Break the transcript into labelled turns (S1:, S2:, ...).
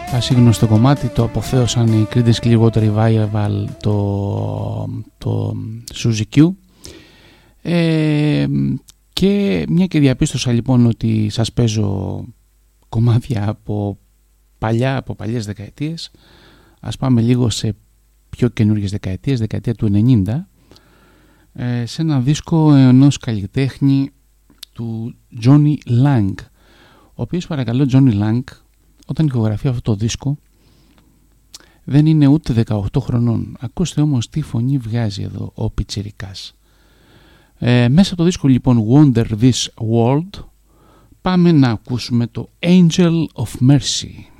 S1: Πασίγνωστο κομμάτι, το αποθέωσαν οι Creedence Clearwater Revival, το Suzy Q. Και μια και διαπίστωσα λοιπόν ότι σας παίζω κομμάτια από παλιές δεκαετίες, ας πάμε λίγο σε πιο καινούργιες δεκαετίες, δεκαετία του 90, σε ένα δίσκο ενός καλλιτέχνη του Johnny Lang, ο οποίος, παρακαλώ, Johnny Lang, όταν ηχογραφεί αυτό το δίσκο δεν είναι ούτε 18 χρονών. Ακούστε όμως τι φωνή βγάζει εδώ ο πιτσιρικάς. Μέσα από το δίσκο λοιπόν Wonder This World πάμε να ακούσουμε το Angel of Mercy.